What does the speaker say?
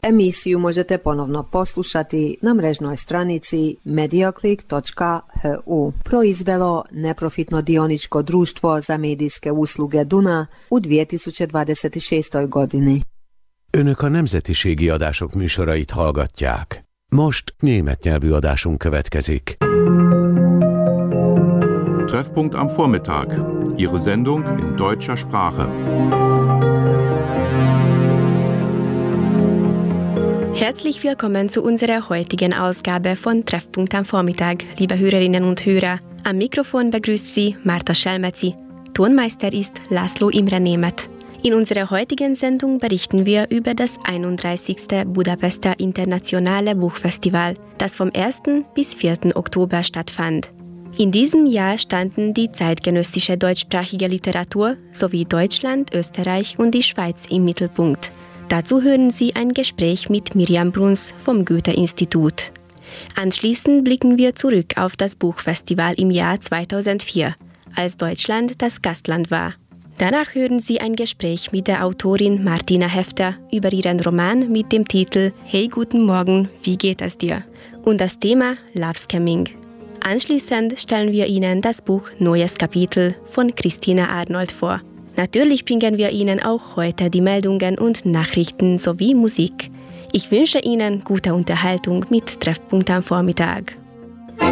Emisiju možete ponovno poslušati na mrežnoj stranici mediaclick.hu. Proizvelo neprofitno dioničko društvo za medijske usluge Duna u 2026. godini. Önök a nemzetiségi adások műsorait hallgatják. Most német nyelvű adásunk következik. Treffpunkt am Vormittag. Ihre Sendung in deutscher Sprache. Herzlich willkommen zu unserer heutigen Ausgabe von Treffpunkt am Vormittag, liebe Hörerinnen und Hörer. Am Mikrofon begrüßt Sie Marta Schelmezi. Tonmeister ist László Imre Németh. In unserer heutigen Sendung berichten wir über das 31. Budapester Internationale Buchfestival, das vom 1. bis 4. Oktober stattfand. In diesem Jahr standen die zeitgenössische deutschsprachige Literatur sowie Deutschland, Österreich und die Schweiz im Mittelpunkt. Dazu hören Sie ein Gespräch mit Miriam Bruns vom Goethe-Institut. Anschließend blicken wir zurück auf das Buchfestival im Jahr 2004, als Deutschland das Gastland war. Danach hören Sie ein Gespräch mit der Autorin Martina Hefter über ihren Roman mit dem Titel Hey, guten Morgen, wie geht es dir? Und das Thema Love Scamming. Anschließend stellen wir Ihnen das Buch Neues Kapitel von Christina Arnold vor. Natürlich bringen wir Ihnen auch heute die Meldungen und Nachrichten sowie Musik. Ich wünsche Ihnen gute Unterhaltung mit Treffpunkt am Vormittag.